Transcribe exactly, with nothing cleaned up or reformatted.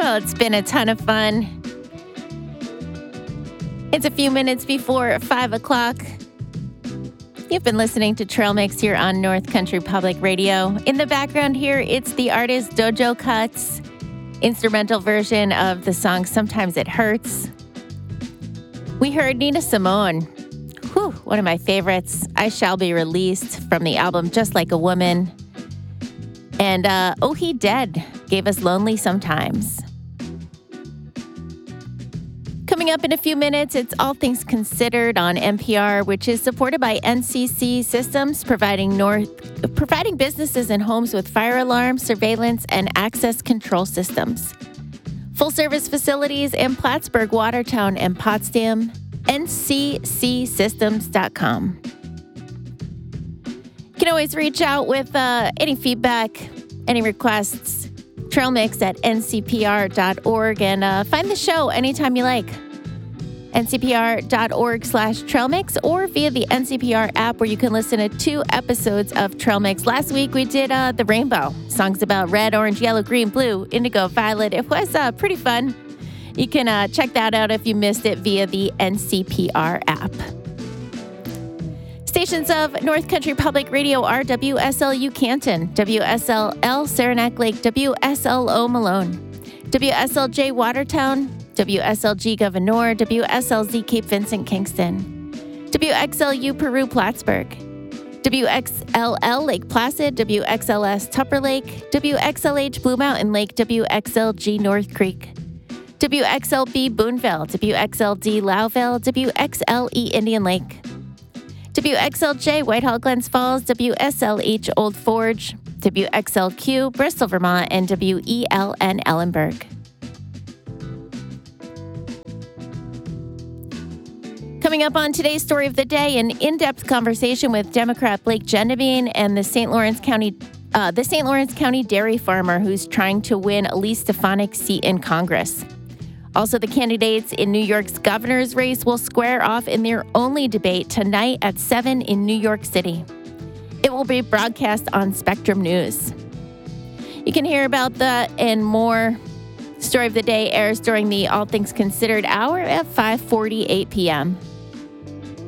Well, it's been a ton of fun. It's a few minutes before five o'clock. You've been listening to Trail Mix here on North Country Public Radio. In the background here, it's the artist Dojo Cut's instrumental version of the song Sometimes It Hurts. We heard Nina Simone, whew, one of my favorites, I Shall Be Released, from the album Just Like a Woman. And uh, Oh He Dead gave us Lonely Sometimes. Coming up in a few minutes, it's All Things Considered on N P R, which is supported by N C C Systems, providing North, providing businesses and homes with fire alarms, surveillance, and access control systems. Full-service facilities in Plattsburgh, Watertown, and Potsdam, N C C systems dot com. You can always reach out with uh, any feedback, any requests, trailmix at N C P R dot org, and uh, find the show anytime you like. N C P R dot org slash trailmix or via the N C P R app, where you can listen to two episodes of Trail Mix. Last week we did uh, the rainbow, songs about red, orange, yellow, green, blue, indigo, violet. It was uh, pretty fun. You can uh, check that out if you missed it via the N C P R app. Stations of North Country Public Radio are W S L U Canton, W S L L Saranac Lake, W S L O Malone, W S L J Watertown, W S L G Gouverneur, W S L Z Cape Vincent Kingston, W X L U Peru Plattsburgh, W X L L Lake Placid, W X L S Tupper Lake, W X L H Blue Mountain Lake, W X L G North Creek, W X L B Boonville, W X L D Louville, W X L E Indian Lake, W X L J Whitehall Glens Falls, W S L H Old Forge, W X L Q Bristol, Vermont, and W E L N Ellenburg. Coming up on today's story of the day, an in-depth conversation with Democrat Blake Gendebien and the Saint Lawrence County, uh, the Saint Lawrence County dairy farmer who's trying to win Elise Stefanik's seat in Congress. Also, the candidates in New York's governor's race will square off in their only debate tonight at seven in New York City. It will be broadcast on Spectrum News. You can hear about that and more. Story of the Day airs during the All Things Considered hour at five forty-eight p.m.